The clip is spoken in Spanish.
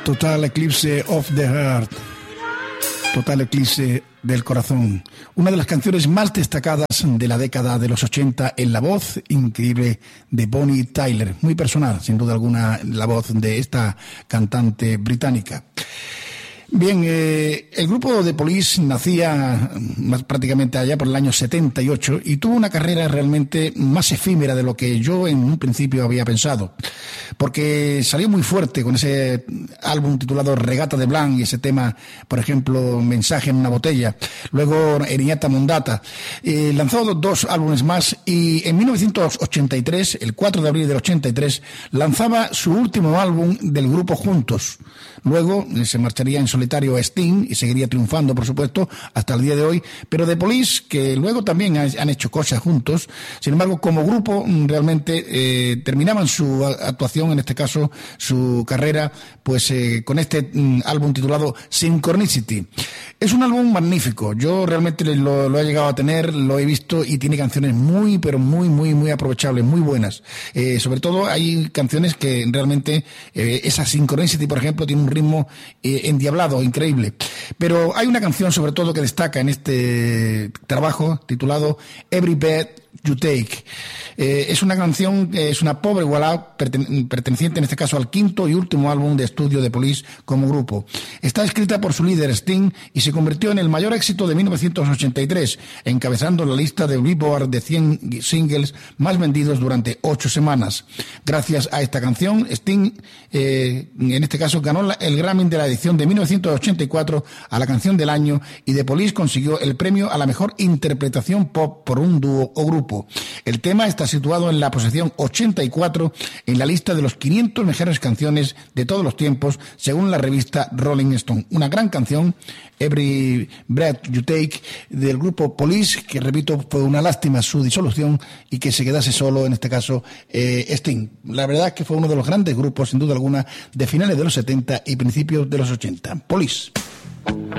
Total Eclipse of the Heart. Total Eclipse del Corazón. Una de las canciones más destacadas de la década de los 80 en la voz increíble de Bonnie Tyler. Muy personal, sin duda alguna, la voz de esta cantante británica. Bien, el grupo The Police nacía prácticamente allá por el año 78 y tuvo una carrera realmente más efímera de lo que yo en un principio había pensado, porque salió muy fuerte con ese álbum titulado Regata de Blanc y ese tema, por ejemplo, Mensaje en una botella, luego Eriñata Mondata. Lanzó dos álbumes más y en 1983, el 4 de abril del 83, lanzaba su último álbum del grupo juntos. Luego se marcharía en solitario a Sting y seguiría triunfando, por supuesto, hasta el día de hoy. Pero The Police, que luego también han hecho cosas juntos, sin embargo, como grupo, realmente terminaban su actuación, en este caso, su carrera, pues con este álbum titulado Synchronicity. Es un álbum magnífico. Yo realmente lo he llegado a tener, lo he visto y tiene canciones muy, pero muy aprovechables, muy buenas. Sobre todo hay canciones que realmente, esa Synchronicity, por ejemplo, tiene un ritmo endiablado, increíble. Pero hay una canción sobre todo que destaca en este trabajo titulado Every Breath You Take. Es una canción, es una pobre ballad perteneciente en este caso al quinto y último álbum de estudio de Police como grupo. Está escrita por su líder Sting y se convirtió en el mayor éxito de 1983, encabezando la lista de Billboard de 100 singles más vendidos durante 8 semanas. Gracias a esta canción, Sting, en este caso, ganó el Grammy de la edición de 1984 a la canción del año y The Police consiguió el premio a la mejor interpretación pop por un dúo o grupo. El tema está situado en la posición 84 en la lista de los 500 mejores canciones de todos los tiempos, según la revista Rolling Stone. Una gran canción, Every Breath You Take, del grupo Police, que repito, fue una lástima su disolución y que se quedase solo, en este caso, Sting. La verdad es que fue uno de los grandes grupos, sin duda alguna, de finales de los 70 y principios de los 80. Police.